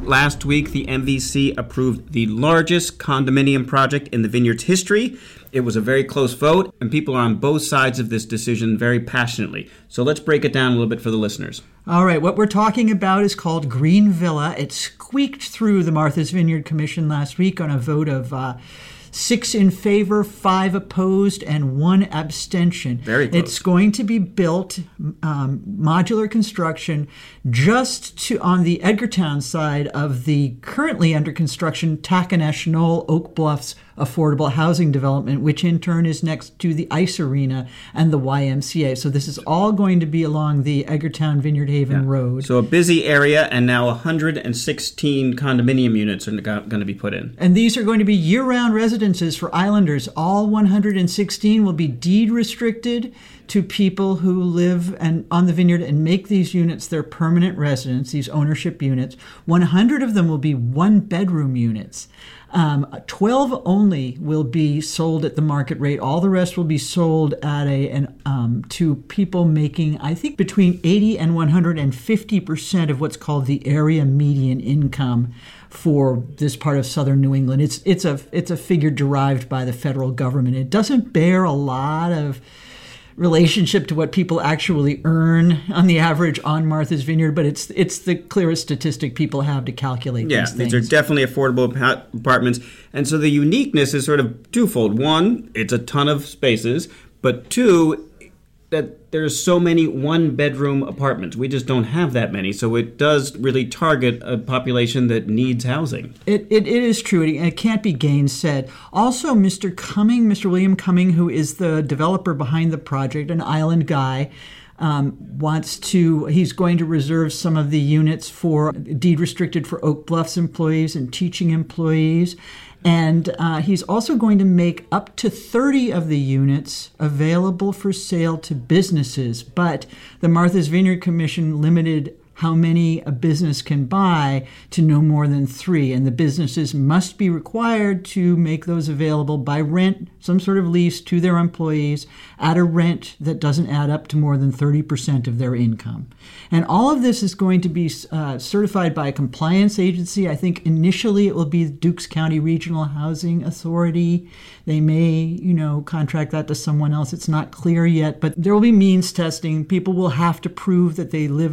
last week, the MVC approved the largest condominium project in the Vineyard's history. It was a very close vote, and people are on both sides of this decision very passionately. So let's break it down a little bit for the listeners. All right, what we're talking about is called Green Villa. It squeaked through the Martha's Vineyard Commission last week on a vote of 6 in favor, 5 opposed, and 1 abstention. Very close. It's going to be built, modular construction, just on the Edgartown side of the currently under construction Tackanash Knoll Oak Bluffs affordable housing development, which in turn is next to the Ice Arena and the YMCA. So this is all going to be along the Edgartown Vineyard Haven Road. So a busy area, and now 116 condominium units are going to be put in. And these are going to be year-round residences for islanders. All 116 will be deed restricted to people who live on the vineyard and make these units their permanent residence, these ownership units. 100 of them will be one-bedroom units. 12 only will be sold at the market rate. All the rest will be sold at to people making, I think, between 80 and 150% of what's called the area median income for this part of southern New England. It's a figure derived by the federal government. It doesn't bear a lot of relationship to what people actually earn on the average on Martha's Vineyard, but it's the clearest statistic people have to calculate these things. These are definitely affordable apartments. And so the uniqueness is sort of twofold. One, it's a ton of spaces, but two, that there's so many one-bedroom apartments. We just don't have that many, so it does really target a population that needs housing. It is true, and it can't be gainsaid. Also, Mr. William Cumming, who is the developer behind the project, an island guy, he's going to reserve some of the units for deed restricted for Oak Bluffs employees and teaching employees. And he's also going to make up to 30 of the units available for sale to businesses. But the Martha's Vineyard Commission limited how many a business can buy to no more than 3. And the businesses must be required to make those available by rent, some sort of lease to their employees at a rent that doesn't add up to more than 30% of their income. And all of this is going to be certified by a compliance agency. I think initially it will be the Dukes County Regional Housing Authority. They may, contract that to someone else. It's not clear yet, but there will be means testing. People will have to prove that they live